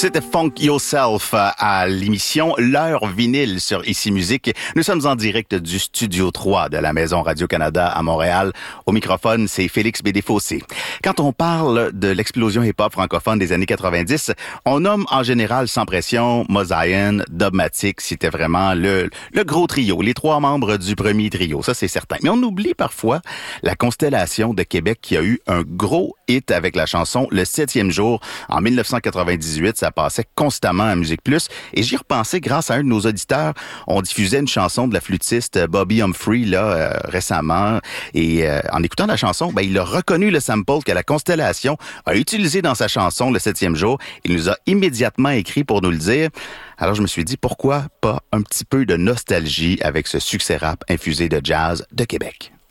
C'était Funk Yourself à l'émission L'heure vinyle sur Ici Musique. Nous sommes en direct du Studio 3 de la Maison Radio-Canada à Montréal. Au microphone, c'est Félix Bédéfossé. Quand on parle de l'explosion hip-hop francophone des années 90, on nomme en général Sans Pression, Mosaïen, Dubmatique. C'était vraiment le gros trio, les trois membres du premier trio, ça c'est certain. Mais on oublie parfois la constellation de Québec qui a eu un gros hit avec la chanson Le 7e jour en 1998. Ça passait constamment à Musique Plus. Et j'y repensais grâce à un de nos auditeurs. On diffusait une chanson de la flûtiste Bobby Humphrey récemment. Et en écoutant la chanson, il a reconnu le sample que la constellation a utilisé dans sa chanson Le 7e jour. Il nous a immédiatement écrit pour nous le dire. Alors je me suis dit, pourquoi pas un petit peu de nostalgie avec ce succès rap infusé de jazz de Québec?